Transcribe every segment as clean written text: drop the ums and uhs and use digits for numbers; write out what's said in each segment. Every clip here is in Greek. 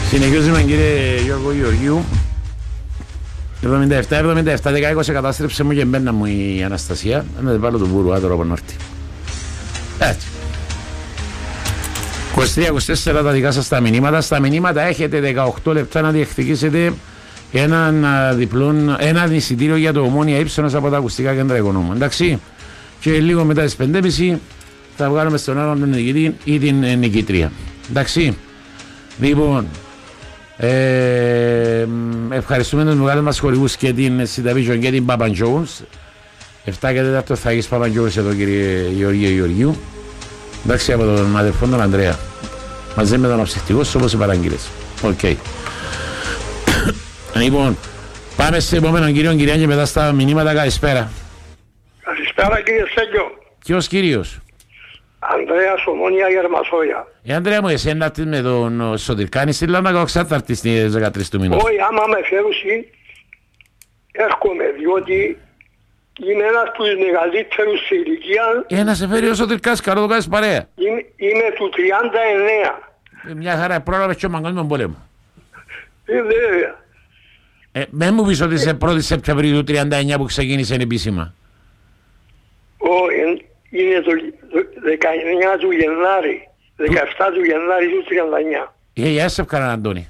Συνεχίζουμε κύριε Γιώργο Γεωργίου. 77-17, 10-20 κατάστρεψε μου και μπαίνα μου η Αναστασία. Να δεν βάλω τον Βουρουά τώρα από νόρτι. Έτσι. 23-24 τα δικά σας τα μηνύματα. Στα μηνύματα έχετε 18 λεπτά να διεκδικήσετε ένα εισιτήριο για το Ομόνια Ύψωνος από τα ακουστικά κέντρα Οικονόμου. Εντάξει. Και λίγο μετά τις 5.30 θα βγάλουμε στον άλλον τον νικητή ή την νικητρία. Εντάξει. Λοιπόν, ευχαριστούμε τους μεγάλους μας χορηγούς και την Cityvision και την Papa Jones. 7 και 4 θα έχεις Papa Jones εδώ κύριε Γεωργίου Γεωργίου. Εντάξει, από τον αδερφό τον Ανδρέα. Μαζί με τον αψυχτικός όπως οι παραγγείλες. Οκ. Λοιπόν, πάμε σε επόμενον κύριο κυρία και μετά στα μηνύματα. Καλησπέρα. Καλησπέρα κύριε Στέγιο. Ποιος κύριος? Ανδρέας Ομόνια Γερμασόγια. Ανδρέα μου, εσύ να έρθεις με τον Σωτηρκάνη στη Λάνα θα έρθεις στις 13 του μήνους. Όχι, άμα με φέρουσι έρχομαι, διότι είμαι ένας από τους μεγαλύτερους σε ηλικία. Να σε φέρει ο Σωτηρκάς, καλό το κάνεις παρέα. Είμαι του 39. Μια χαρά, πρόλαβες και ο Μαγκόσμιον πόλεμο. Βέβαια. Με μου πεις ότι είσαι 1η Σεπτεμβρίου του 39 που ξεκίνησε επίσημα. Όχι, είναι το 19 του Γενάρη. 17 του Γενάρη του 39. Γεια σε ευκάλαν Αντώνη.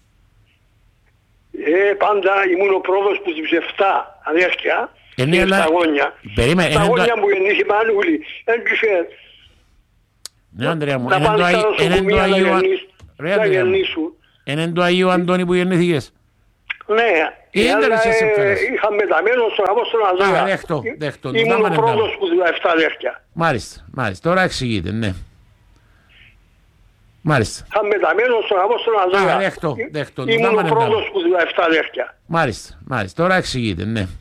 Πάντα ήμουν ο πρόεδρος που τους 7 αδέρφια. Είναι στα γόνια. Στα γόνια μου γεννήσει Μανούλη. Ναι, Ανδρέα μου. Να πάνε στα νοσοκομεία να γεννήσουν. Είναι το Αγίου Αντώνη που γεννήθηκες? Ναι. Είχα μεταμένο στον Απόστολο Ανδρέα. Δέχτω. Ήμουν ο πρόεδρος που τους 7 αδέρφια. Μάλιστα. Τώρα εξηγείται, ναι. Μάλιστα. Είχα μεταμένο στον Απόστολο Ανδρέα. Δέχτω. Ήμουν ο πρόεδρος που τους 7 αδέρφια. Μάλιστα. Τώρα εξηγείται, ναι.